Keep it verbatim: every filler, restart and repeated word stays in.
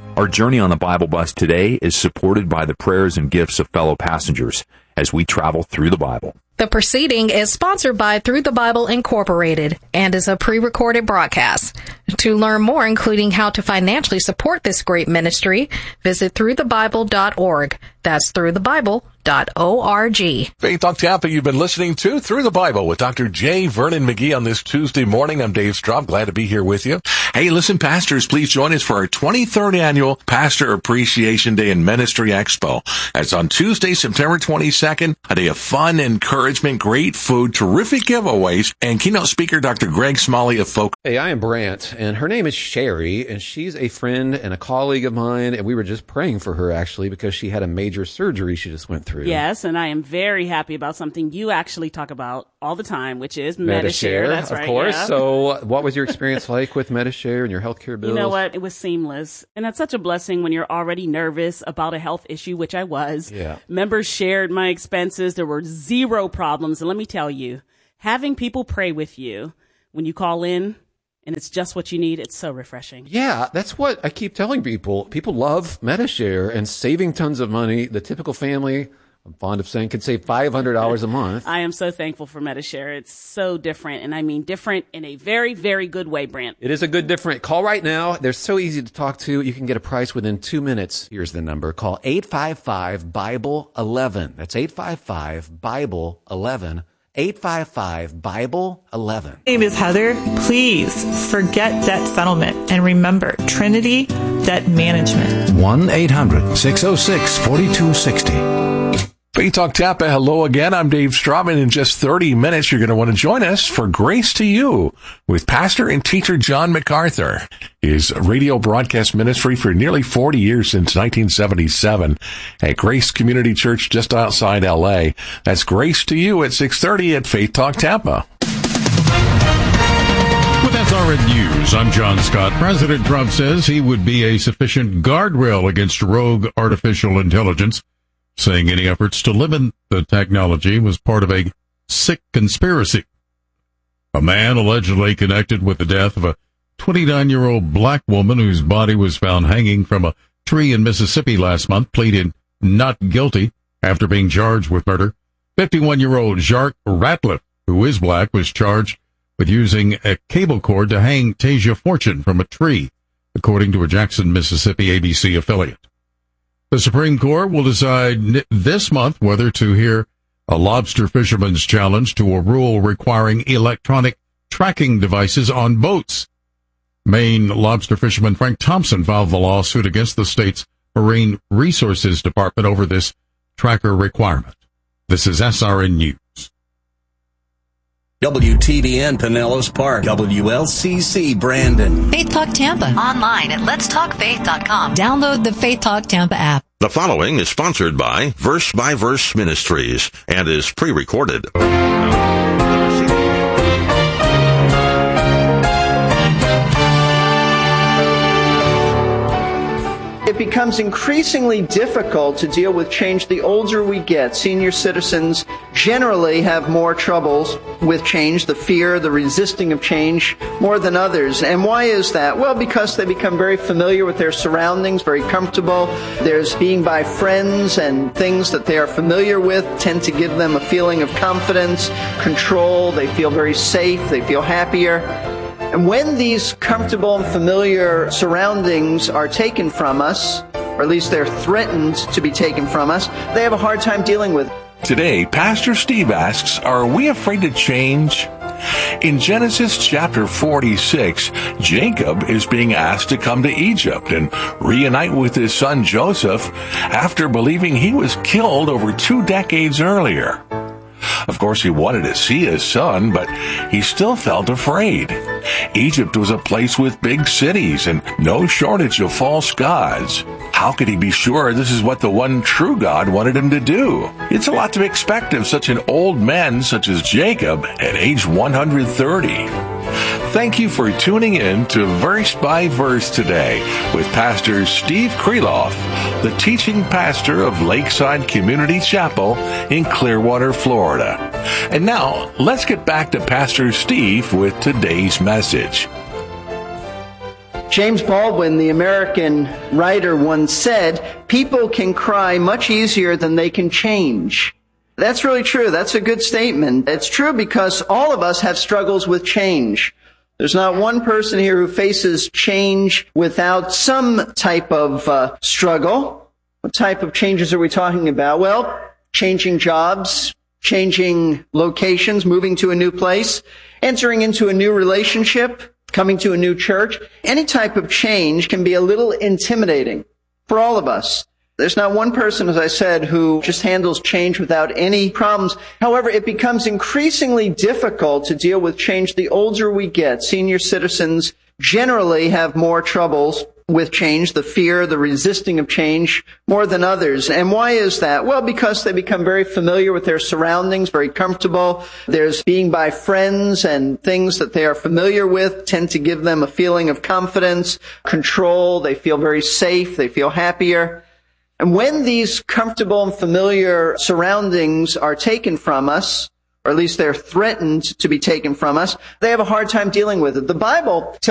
Our journey on the Bible Bus today is supported by the prayers and gifts of fellow passengers as we travel through the Bible. The proceeding is sponsored by Through the Bible Incorporated and is a pre-recorded broadcast. To learn more, including how to financially support this great ministry, visit through the bible dot org. That's through the bible dot org. Faith Talk Tampa, you've been listening to Through the Bible with Doctor J. Vernon McGee on this Tuesday morning. I'm Dave Straub. Glad to be here with you. Hey, listen, pastors, please join us for our twenty-third annual Pastor Appreciation Day and Ministry Expo. That's on Tuesday, September twenty-second, a day of fun, encouragement, great food, terrific giveaways, and keynote speaker Doctor Greg Smalley of Folk. Hey, I am Brant, and her name is Sherry, and she's a friend and a colleague of mine, and we were just praying for her, actually, because she had a major surgery she just went through. Yes, and I am very happy about something you actually talk about all the time, which is Medi-Share. Medi-Share, That's of right, course. yeah. So what was your experience like with Medi-Share and your healthcare bills? You know what? It was seamless. And that's such a blessing when you're already nervous about a health issue, which I was. Yeah. Members shared my expenses. There were zero problems. And let me tell you, having people pray with you when you call in, and it's just what you need, it's so refreshing. Yeah, that's what I keep telling people. People love Medi-Share and saving tons of money. The typical family, I'm fond of saying, could save five hundred dollars a month. I am so thankful for Medi-Share. It's so different, and I mean different in a very, very good way, Brant. It is a good different. Call right now. They're so easy to talk to. You can get a price within two minutes. Here's the number. Call eight five five, Bible eleven. That's eight five five, Bible eleven. eight five five, Bible eleven. My name is Heather. Please forget debt settlement and remember Trinity Debt Management. one eight hundred, six oh six, four two six oh. Faith Talk Tampa, hello again. I'm Dave Straub. In just thirty minutes, you're going to want to join us for Grace to You with pastor and teacher John MacArthur. His radio broadcast ministry for nearly forty years, since nineteen seventy-seven, at Grace Community Church just outside L A. That's Grace to You at six thirty at Faith Talk Tampa. With S R N News, I'm John Scott. President Trump says he would be a sufficient guardrail against rogue artificial intelligence, saying any efforts to limit the technology was part of a sick conspiracy. A man allegedly connected with the death of a twenty-nine-year-old black woman whose body was found hanging from a tree in Mississippi last month pleaded not guilty after being charged with murder. fifty-one-year-old Jacques Ratliff, who is black, was charged with using a cable cord to hang Tasia Fortune from a tree, according to a Jackson, Mississippi A B C affiliate. The Supreme Court will decide this month whether to hear a lobster fisherman's challenge to a rule requiring electronic tracking devices on boats. Maine lobster fisherman Frank Thompson filed the lawsuit against the state's Marine Resources Department over this tracker requirement. This is S R N News. W T B N Pinellas Park, W L C C Brandon. Faith Talk Tampa. Online at lets talk faith dot com. Download the Faith Talk Tampa app. The following is sponsored by Verse by Verse Ministries and is pre-recorded. It becomes increasingly difficult to deal with change the older we get. Senior citizens generally have more troubles with change, the fear, the resisting of change, more than others. And why is that? Well, because they become very familiar with their surroundings, very comfortable. There's being by friends, and things that they are familiar with tend to give them a feeling of confidence, control. They feel very safe. They feel happier. And when these comfortable and familiar surroundings are taken from us, or at least they're threatened to be taken from us, they have a hard time dealing with it. Today, Pastor Steve asks, are we afraid to change? In Genesis chapter forty-six, Jacob is being asked to come to Egypt and reunite with his son Joseph after believing he was killed over two decades earlier. Of course, he wanted to see his son, but he still felt afraid. Egypt was a place with big cities and no shortage of false gods. How could he be sure this is what the one true God wanted him to do? It's a lot to expect of such an old man such as Jacob at age one hundred thirty. Thank you for tuning in to Verse by Verse today with Pastor Steve Kreloff, the teaching pastor of Lakeside Community Chapel in Clearwater, Florida. And now, let's get back to Pastor Steve with today's message. James Baldwin, the American writer, once said, people can cry much easier than they can change. That's really true. That's a good statement. It's true because all of us have struggles with change. There's not one person here who faces change without some type of uh, struggle. What type of changes are we talking about? Well, changing jobs, changing locations, moving to a new place, entering into a new relationship, coming to a new church. Any type of change can be a little intimidating for all of us. There's not one person, as I said, who just handles change without any problems. However, it becomes increasingly difficult to deal with change the older we get. Senior citizens generally have more troubles with change, the fear, the resisting of change, more than others. And why is that? Well, because they become very familiar with their surroundings, very comfortable. There's being by friends and things that they are familiar with tend to give them a feeling of confidence, control. They feel very safe. They feel happier. And when these comfortable and familiar surroundings are taken from us, or at least they're threatened to be taken from us, they have a hard time dealing with it. The Bible tells